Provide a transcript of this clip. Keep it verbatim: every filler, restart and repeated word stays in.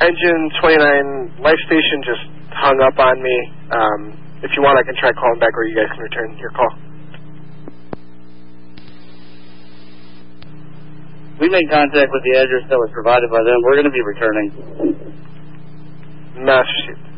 engine twenty-nine life station just hung up on me. Um, if you want, I can try calling back, or you guys can return your call. We made contact with the address that was provided by them. We're going to be returning. Master Chief.